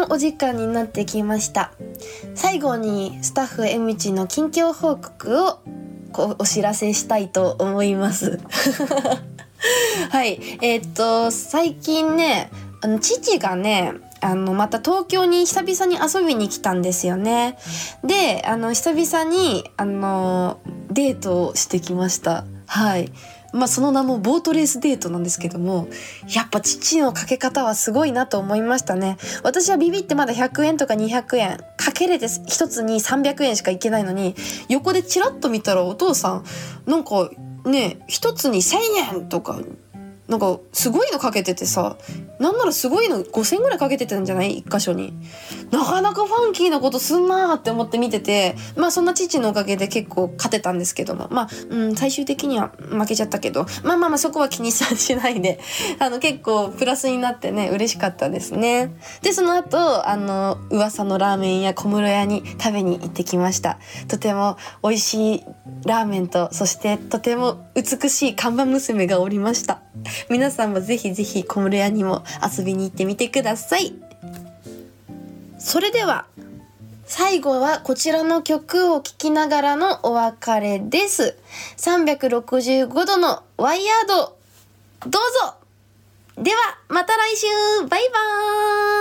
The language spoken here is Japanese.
のお時間になってきました。最後にスタッフ M ちの近況報告をお知らせしたいと思いますはい、最近ね、父がね、また東京に久々に遊びに来たんですよね。で、久々にデートをしてきました。はい。その名もボートレースデートなんですけども、やっぱ父のかけ方はすごいなと思いましたね。私はビビってまだ100円とか200円かけれて一つに300円しかいけないのに、横でチラッと見たらお父さんなんかね、一つに1000円とかなんかすごいのかけててさ、なんならすごいの5000円ぐらいかけてたんじゃない？一箇所に。なかなかファンキーなことすんなーって思って見てて、そんな父のおかげで結構勝てたんですけども、最終的には負けちゃったけど、そこは気にしないで結構プラスになってね、嬉しかったですね。で、その後噂のラーメン屋小室屋に食べに行ってきました。とても美味しいラーメンと、そしてとても美しい看板娘がおりました。皆さんもぜひぜひ小室屋にも遊びに行ってみてください。それでは最後はこちらの曲を聴きながらのお別れです。365度のワイヤード、どうぞ。ではまた来週、バイバーイ。